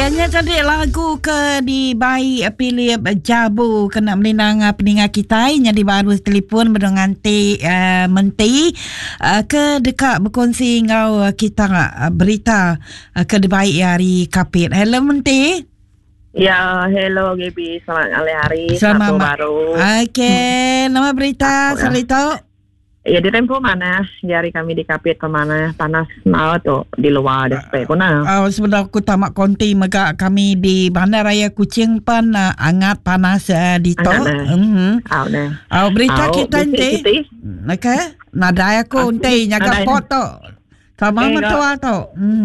Ianya tadi lagu ke di bayi pilih Jabu kena melinang peningat kita yang di baru telefon dengan Menti ke dekat berkongsi ngau kita berita ke di bayi hari Kapit. Hello Menti. Ya, hello Gaby. Selamat hari. Selamat baru. Okey, nama berita Salito. Ya, di tempo mana? Jari kami di Kapit ke mana? Panas mau tu di luar ada spek kuna. Sebenarnya aku tamak konti mega kami di Bandaraya Kuching pan angat panas di to. Berita kita nanti. Okey. Nadai aku nanti nyaga foto. Sama mentua tu.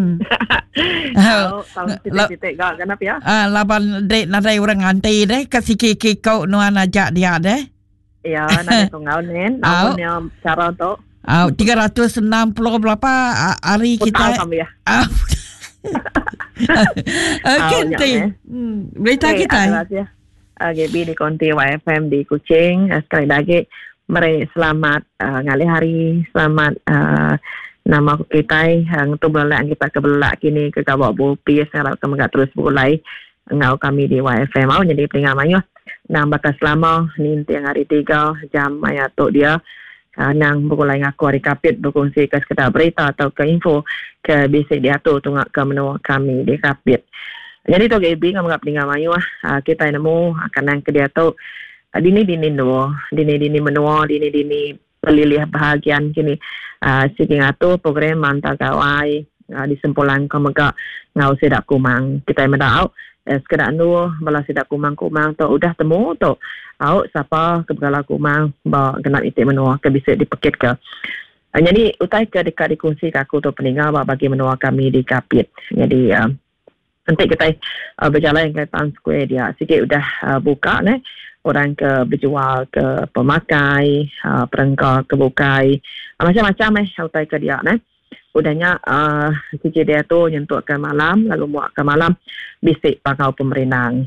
Titik gak kenapa ya? Laban dek nadai orang nanti deh kasih kiki kau nuan ajak dia deh. Ya, nanti tunggal nen. Namanya cara tu. 360 berapa hari kita. Putal kami ya. Okey, berita kita. Gaby di Konti YFM di Kuching. Sekali lagi, mari selamat ngali hari. Selamat nama kita. Untuk belak kita ke belak kini ke kawak bupi. Sekarang kami terus mulai ngau kami di YFM. Mau jadi peringatan mayu. Nang bakas lama ni yang hari 3 jam maya tu dia nang berkulai ngaku hari Kapit berkongsi ke sekedar berita atau ke info ke bisik dia tu tungak ke menua kami di Kapit. Jadi tu Gaby kamu ngap tinggal mayu kita nemu akan nang ke dia tu dini menua dini pelilih bahagian kini siking atu program mantau gawai disempulan ke mega ngau sedak kumang kita mendau sekedar nu malah sedak kumang-kumang tu udah temu tu au siapa ke begala kumang ba genap itik menua ke bisa dipekit ke. Jadi utai ke dekat dikongsi ke aku tu peninggal bagi menua kami di Kapit. Jadi nanti kita berjalan ke Town Square dia sikit udah buka ne orang ke berjual ke pemakai perengkar ke bukai macam-macam utai ke dia ne. Udahnya sikit dia tu nyentuh ke malam lalu muak ke malam bisik pakau pemerenang.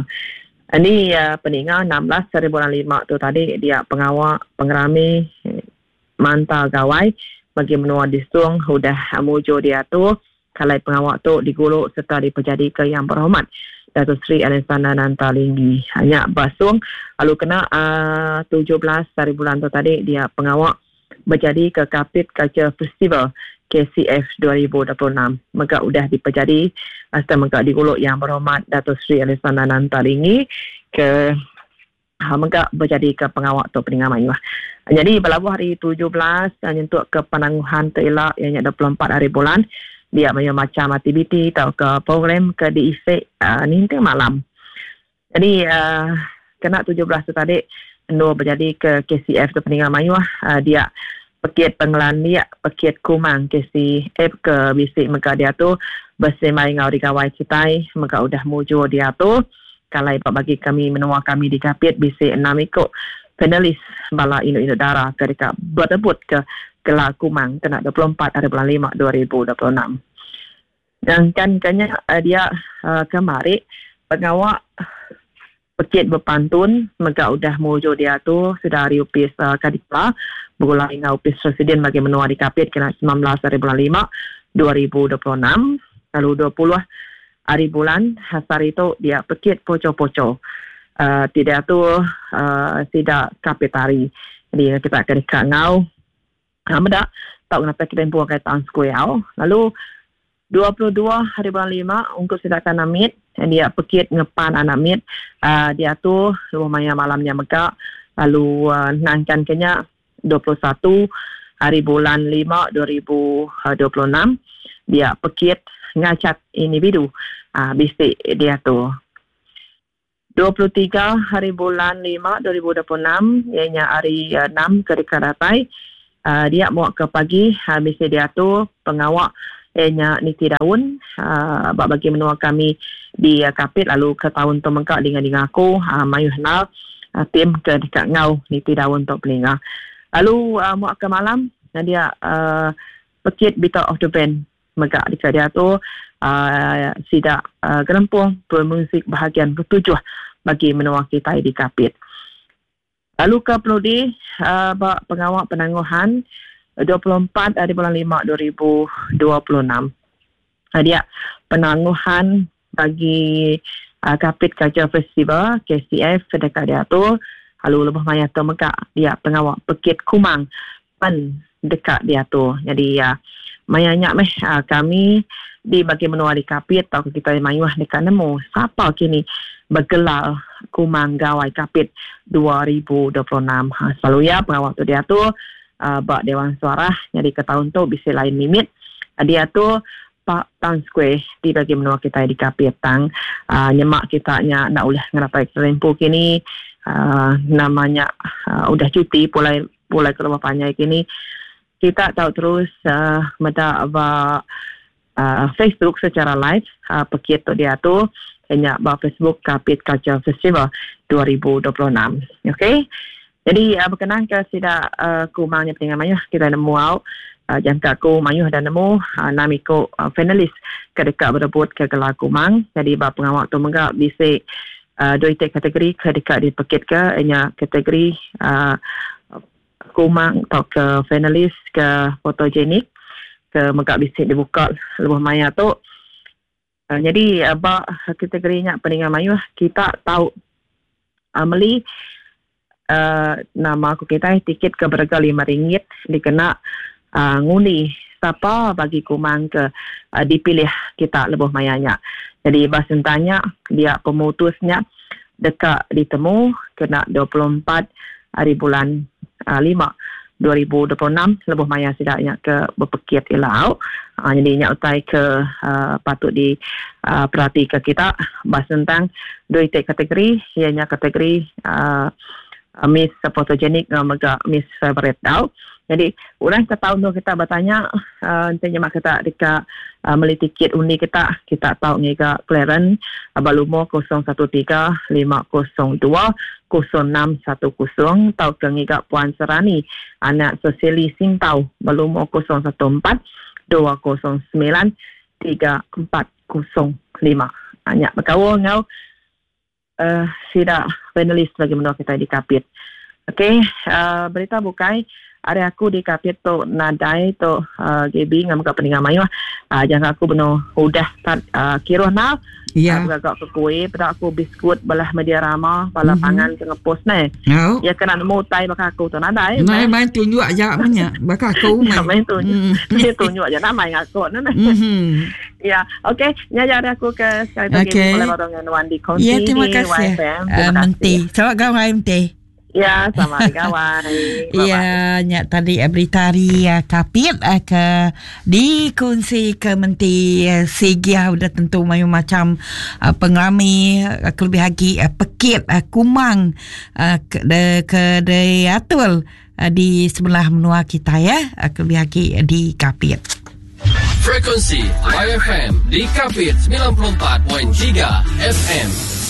Ini peninggal 16 dari bulan 5 tu tadi dia pengawal pengerami mantau gawai bagi menua disung udah mujo dia tu kalai pengawal tu diguluk serta dipejadi ke yang berhormat Datuk Sri Alexander Nantalinggi hanya basung lalu kena 17 dari bulan tu tadi dia pengawal berjadi ke Kapit Culture Festival KCF 2026. Maka udah dipejadi hasta maka diguluk yang berhormat Datuk Sri Alexander Nantalinggi ke maka berjadi ke pengawal tu peninggal mayu. Jadi berlabuh hari 17 nyentuh ke penangguhan terelak yang 24 hari bulan dia macam aktiviti atau ke program ke diisi nanti malam. Jadi kena 17 tu tadi endo berjadi ke KCF tu peninggal mayu dia Pekit Penglan dia, Pekit Kumang KCF ke bisik maka dia tu bersemai ngau di kawai citai maka udah mujo dia tu kalai bagi kami menua kami di Kapit bisik 6 ikut finalis bala Indo Dara ke dekat bertebut ke Kelak Kumang kena 24 hari bulan 5 2026. Dan kan dia kemari pengawal Pekit berpantun maka udah mujo dia tu sudah hari upis Kadipla bergulai dengan upis Presiden bagi menua di Kapit kena 19 hari bulan 5 2026 lalu 20 hari bulan hasar itu dia Pekit poco-poco tidak tu tidak Kapit hari jadi kita akan dekat ngau meda tak kenapa kita impu ke Town Square lalu 22 hari bulan 5 untuk sedangkan namit dia Pekit ngepan anak mit dia tu lumayan malamnya mega lalu nangkan kenya 21 hari bulan 5 2026 dia Pekit ngacat individu bisik dia tu 23 hari bulan 5 2026 ianya hari 6 ke dekadatai dia muak ke pagi bisik dia tu pengawal ianya Niti Daun bagi menua kami di Kapit lalu ke tahun tu mengkak dengan aku mayu henal tim ke dekat ngau Niti Daun untuk pelinga lalu muak ke malam dia Pekit Bita of the Band mengkak dekat dia tu sidak gerempung bermusik bahagian ketujuh bagi menua kita di Kapit lalu ke Peludi pengawal penangguhan 24 hari bulan 5 2026 dia penangguhan bagi Kapit Culture Festival KCF dekat dia tu lalu lebih banyak tu megak dia pengawal Bukit Kumang pen dekat dia tu. Jadi banyak kami di bagi menua di Kapit atau kita mayuh dekat nemu siapa kini bergelar Kumang Gawai Kapit 2026. Selalu ya pengawal tu dia tu bak Dewan Suara. Jadi ke tahun tu bisa lain limit. Dia tu Pak Tang Square di bagi menua kita di Kapit tang nyemak kita nya nak ulah ngerapai tempoh kini namanya udah cuti pulai keluar panjang kini kita tahu terus meda Facebook secara live Pekit tu dia tu hanya Facebook Kapit Culture Festival 2026. Okay. Jadi berkenan ke sida kumangnya peninggal mayuh kita nemu jangka ku mayuh dan nemu namiko finalis ke dekat berebut ke gelar kumang. Jadi pengawal tu megak bisa dua kategori ke dekat di Pekit ke hanya kategori kumang atau ke finalis ke fotogenik ke megak bisa dibuka lebih maya tu. Jadi kategorinya peninggal mayuh kita tahu meli nama aku kita tiket ke berharga RM5 dikena ngundi siapa bagi kumang ke dipilih kita lebih mayanya. Jadi bahasa tanya dia pemutusnya dekat ditemu kena 24 hari bulan 5 2026 lebih maya sidaknya ke berpekit ilau. Jadi nya utai ke patut di perhati ke kita bahasa tentang dua kategori ianya kategori Miss Photogenic dan Miss Favorite tau. Jadi orang ke tahun tu kita bertanya nanti mak kita dekat beli tiket undi kita tahu ngega clearance balumo 013 502 0610 tahu ke ngega Puan Serani anak sosiali Sintau balumo 014 209 3405 hanya berkawan ngau sida finalis bagi menua kita di Kapit. Okey, berita bukai ada aku di Kapit tu nadai tu GB ngam ka peninggal mayuh jangan aku benar udah kira now agak ke kue pada aku biskut belah media rama bala pangan ke ngepos ni ya kena nemu tai baka aku tu nadai main tunjuk aja banyak baka aku main tunjuk aja nama aku ya okey nyajar aku ke sekali lagi boleh barengan Wandi Konti ya terima kasih Menti selamat gawai Menti. Ya, sama kawan. Ya, nyak tadi berita hari Kapit ke dikongsi ke Menti Segia udah tentu macam pengrami kelebih lagi Pekit Kumang ke Atul di sebelah menua kita ya kelebih lagi di Kapit. Frekuensi YFM di Kapit 94.3 FM.